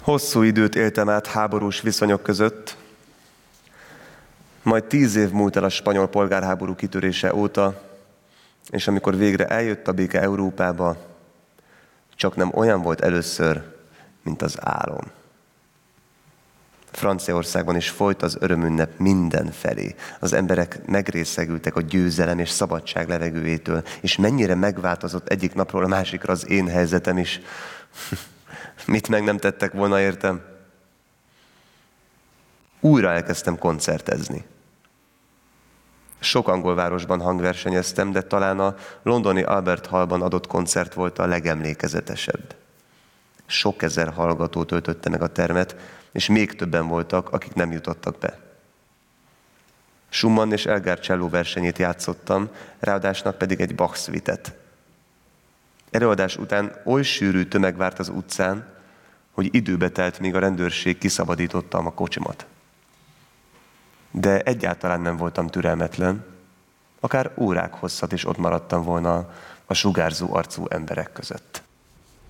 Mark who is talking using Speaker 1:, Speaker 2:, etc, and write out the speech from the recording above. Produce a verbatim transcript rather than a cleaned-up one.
Speaker 1: Hosszú időt éltem át háborús viszonyok között, majd tíz év múlt el a spanyol polgárháború kitörése óta, és amikor végre eljött a béke Európába, csak nem olyan volt először, mint az álom. Franciaországban is folyt az örömünnep mindenfelé. Az emberek megrészegültek a győzelem és szabadság levegőjétől, és mennyire megváltozott egyik napról a másikra az én helyzetem is. Mit meg nem tettek volna értem? Újra elkezdtem koncertezni. Sok angol városban hangversenyeztem, de talán a londoni Albert Hallban adott koncert volt a legemlékezetesebb. Sok ezer hallgató töltötte meg a termet, és még többen voltak, akik nem jutottak be. Schumann és Elgar cselló versenyét játszottam, ráadásnak pedig egy Bach szvitet. Előadás után oly sűrű tömeg várt az utcán, hogy időbe telt, míg a rendőrség kiszabadítottam a kocsimat. De egyáltalán nem voltam türelmetlen, akár órák hosszat is ott maradtam volna a sugárzó arcú emberek között.